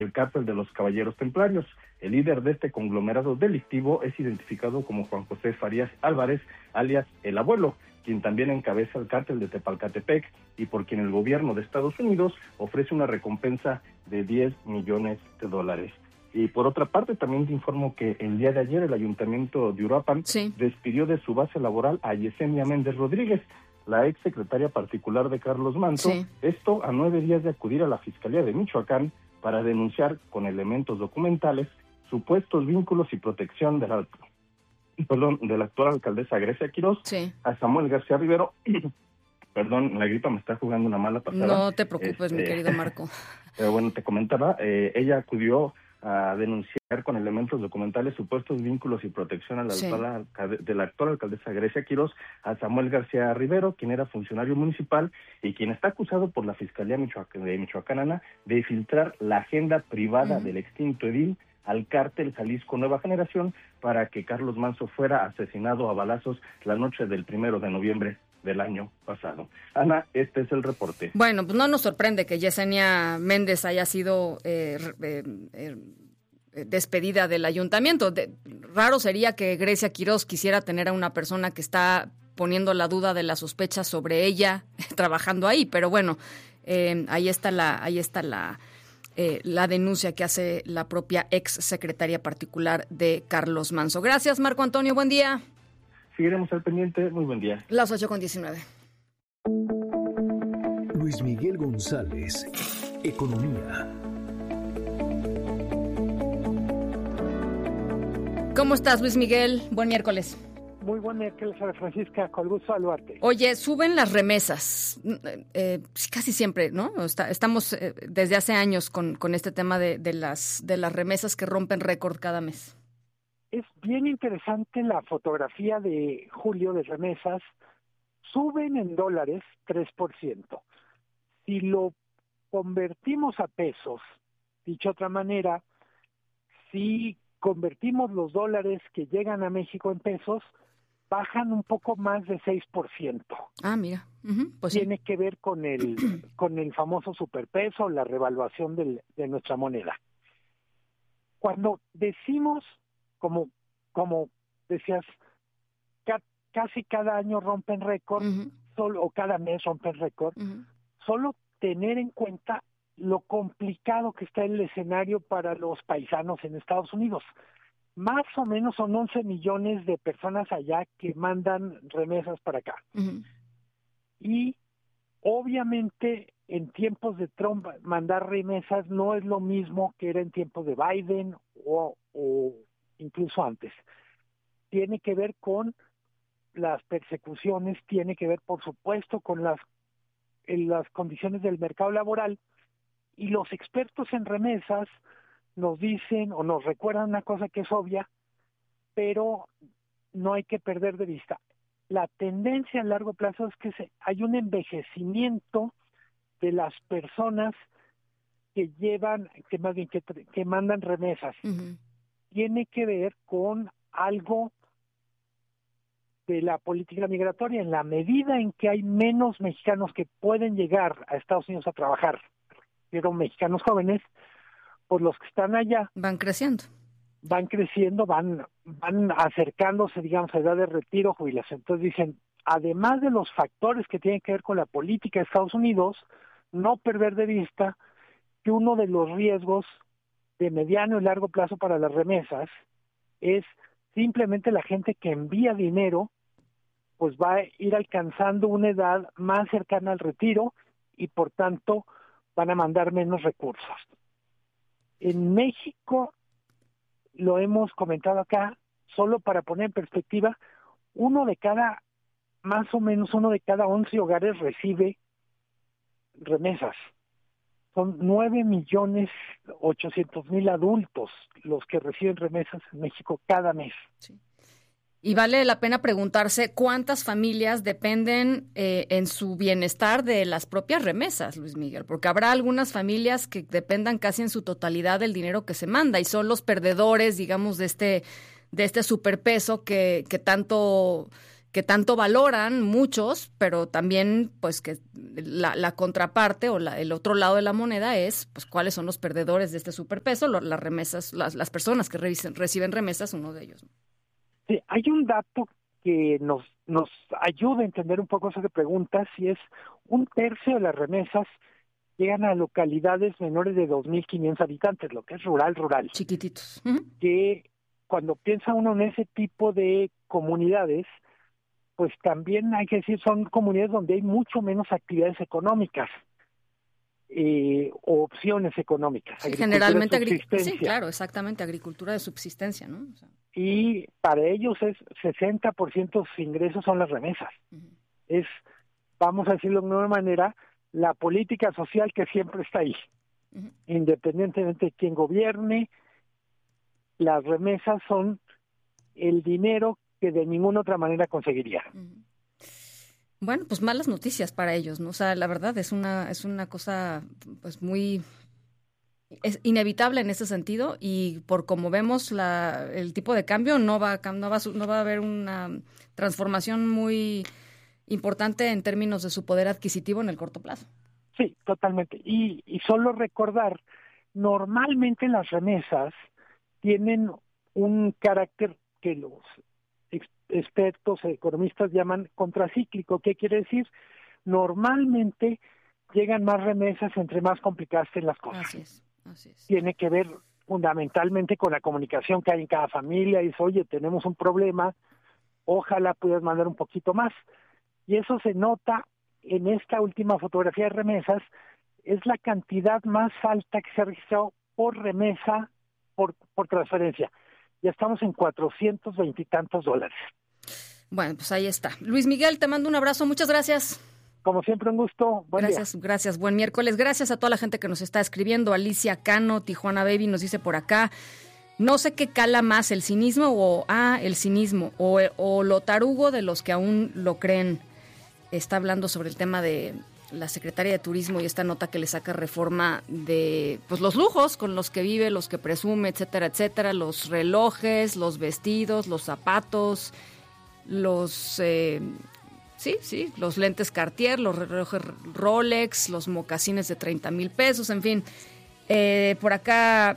el cártel de los Caballeros Templarios. El líder de este conglomerado delictivo es identificado como Juan José Farías Álvarez, alias El Abuelo, quien también encabeza el cártel de Tepalcatepec y por quien el gobierno de Estados Unidos ofrece una recompensa de $10 millones. Y por otra parte, también te informo que el día de ayer el Ayuntamiento de Uruapan despidió de su base laboral a Yesenia Méndez Rodríguez, la ex secretaria particular de Carlos Manzo, esto a 9 días de acudir a la Fiscalía de Michoacán para denunciar con elementos documentales supuestos vínculos y protección de la actual alcaldesa Grecia Quirós a Samuel García Rivero. Perdón, la gripa me está jugando una mala pasada. No te preocupes, mi querido Marco. Pero bueno, te comentaba, ella acudió a denunciar con elementos documentales supuestos vínculos y protección a de la actual alcaldesa Grecia Quirós a Samuel García Rivero, quien era funcionario municipal y quien está acusado por la Fiscalía de Michoacán de filtrar la agenda privada del extinto edil al cártel Jalisco Nueva Generación para que Carlos Manzo fuera asesinado a balazos la noche del 1 de noviembre del año pasado. Ana, este es el reporte. Bueno, pues no nos sorprende que Yesenia Méndez haya sido despedida del ayuntamiento. Raro sería que Grecia Quirós quisiera tener a una persona que está poniendo la duda de la sospecha sobre ella trabajando ahí, pero bueno, ahí está la denuncia que hace la propia ex secretaria particular de Carlos Manzo. Gracias, Marco Antonio, buen día. Seguiremos al pendiente, muy buen día. Las 8:19. Luis Miguel González, Economía. ¿Cómo estás, Luis Miguel? Buen miércoles. Muy buen miércoles, Francisca, con gusto saludarte. Oye, suben las remesas, casi siempre, ¿no? Estamos desde hace años con este tema de las remesas que rompen récord cada mes. Es bien interesante la fotografía de julio de remesas. Suben en dólares 3%. Si lo convertimos a pesos, dicho de otra manera, si convertimos los dólares que llegan a México en pesos, bajan un poco más de 6%. Ah, mira. Pues tiene que ver con el famoso superpeso, la revaluación de nuestra moneda. Cuando decimos, como decías, casi cada año rompen récord, o cada mes rompen récord, solo tener en cuenta lo complicado que está el escenario para los paisanos en Estados Unidos. Más o menos son 11 millones de personas allá que mandan remesas para acá. Y obviamente en tiempos de Trump mandar remesas no es lo mismo que era en tiempos de Biden o incluso antes. Tiene que ver con las persecuciones, tiene que ver por supuesto con las condiciones del mercado laboral, y los expertos en remesas nos dicen o nos recuerdan una cosa que es obvia, pero no hay que perder de vista. La tendencia a largo plazo es que hay un envejecimiento de las personas que mandan remesas. Tiene que ver con algo de la política migratoria. En la medida en que hay menos mexicanos que pueden llegar a Estados Unidos a trabajar, pero mexicanos jóvenes, pues los que están allá van creciendo, van acercándose, digamos, a edad de retiro, jubilación. Entonces dicen, además de los factores que tienen que ver con la política de Estados Unidos, no perder de vista que uno de los riesgos de mediano y largo plazo para las remesas es simplemente la gente que envía dinero, pues va a ir alcanzando una edad más cercana al retiro y por tanto van a mandar menos recursos. En México, lo hemos comentado acá, solo para poner en perspectiva, más o menos uno de cada 11 hogares recibe remesas. Son 9.800.000 adultos los que reciben remesas en México cada mes. Sí. Y vale la pena preguntarse cuántas familias dependen en su bienestar de las propias remesas, Luis Miguel, porque habrá algunas familias que dependan casi en su totalidad del dinero que se manda y son los perdedores, digamos, de este superpeso que tanto que tanto valoran muchos, pero también pues que la contraparte o el otro lado de la moneda es pues cuáles son los perdedores de este superpeso, las remesas, las personas que reciben remesas, uno de ellos. Sí, hay un dato que nos ayuda a entender un poco eso que preguntas, y es 1/3 de las remesas llegan a localidades menores de 2.500 habitantes, lo que es rural. Chiquititos. Que cuando piensa uno en ese tipo de comunidades, pues también hay que decir, son comunidades donde hay mucho menos actividades económicas o opciones económicas. Sí, generalmente sí, claro, exactamente, agricultura de subsistencia, ¿no? O sea. Y para ellos es 60% de sus ingresos son las remesas. Es, vamos a decirlo de una manera, la política social que siempre está ahí. Independientemente de quién gobierne, las remesas son el dinero que de ninguna otra manera conseguiría. Bueno, pues malas noticias para ellos, ¿no? O sea, la verdad es una cosa pues es inevitable en ese sentido, y por como vemos el tipo de cambio no va a haber una transformación muy importante en términos de su poder adquisitivo en el corto plazo. Sí, totalmente. Y solo recordar, normalmente las remesas tienen un carácter que los expertos, economistas llaman contracíclico. ¿Qué quiere decir? Normalmente llegan más remesas entre más complicadas estén las cosas. Así es. Tiene que ver fundamentalmente con la comunicación que hay en cada familia. Y dice, oye, tenemos un problema, ojalá puedas mandar un poquito más. Y eso se nota en esta última fotografía de remesas. Es la cantidad más alta que se ha registrado por remesa, por transferencia. Ya estamos en 420 y tantos dólares. Bueno, pues ahí está. Luis Miguel, te mando un abrazo. Muchas gracias. Como siempre, un gusto. Buen día. Gracias. Buen miércoles. Gracias a toda la gente que nos está escribiendo. Alicia Cano, Tijuana Baby nos dice por acá. No sé qué cala más, el cinismo o lo tarugo de los que aún lo creen. Está hablando sobre el tema de la Secretaría de Turismo y esta nota que le saca Reforma de pues los lujos con los que vive, los que presume, etcétera, los relojes, los vestidos, los zapatos, los los lentes Cartier, los relojes Rolex, los mocasines de 30,000 pesos, en fin. Por acá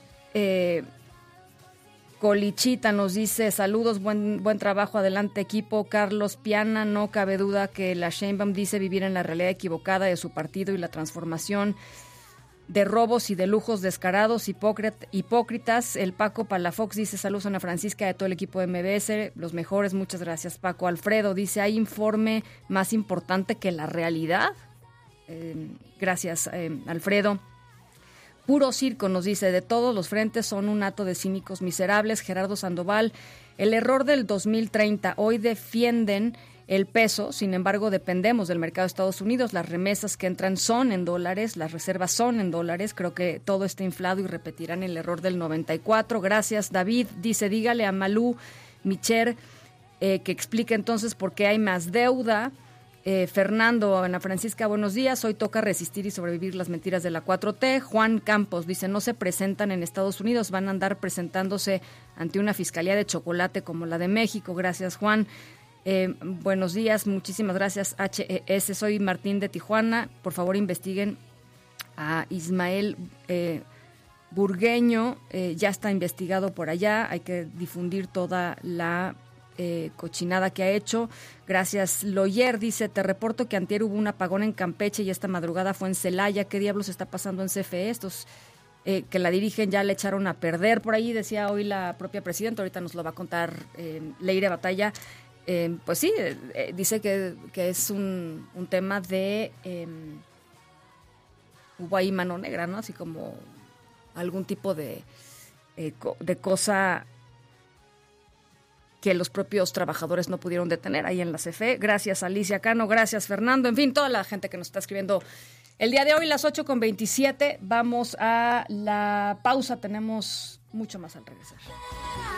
Colichita nos dice, saludos, buen trabajo, adelante equipo. Carlos Piana, no cabe duda que la Sheinbaum dice vivir en la realidad equivocada de su partido y la transformación de robos y de lujos descarados, hipócritas. El Paco Palafox dice, saludos a Ana Francisca, de todo el equipo de MBS, los mejores, muchas gracias Paco. Alfredo dice, ¿hay informe más importante que la realidad? Gracias Alfredo. Puro circo nos dice, de todos los frentes son un hato de cínicos miserables. Gerardo Sandoval, el error del 2030, hoy defienden el peso, sin embargo dependemos del mercado de Estados Unidos, las remesas que entran son en dólares, las reservas son en dólares, creo que todo está inflado y repetirán el error del 94. Gracias David, dice, dígale a Malú Micher que explique entonces por qué hay más deuda. Fernando, Ana Francisca, buenos días. Hoy toca resistir y sobrevivir las mentiras de la 4T. Juan Campos dice, no se presentan en Estados Unidos, van a andar presentándose ante una fiscalía de chocolate como la de México. Gracias, Juan. Buenos días, muchísimas gracias, HES. Soy Martín de Tijuana. Por favor, investiguen a Ismael Burgueño. Ya está investigado por allá. Hay que difundir toda la cochinada que ha hecho. Gracias. Loyer dice, te reporto que antier hubo un apagón en Campeche y esta madrugada fue en Celaya. ¿Qué diablos está pasando en CFE? Estos que la dirigen ya le echaron a perder. Por ahí decía hoy la propia presidenta, ahorita nos lo va a contar Leire Batalla. Pues sí, dice que es un tema de hubo ahí mano negra, ¿no? Así como algún tipo de cosa que los propios trabajadores no pudieron detener ahí en la CFE. Gracias Alicia Cano, gracias Fernando, en fin, toda la gente que nos está escribiendo el día de hoy, las 8:27. Vamos a la pausa, tenemos mucho más al regresar.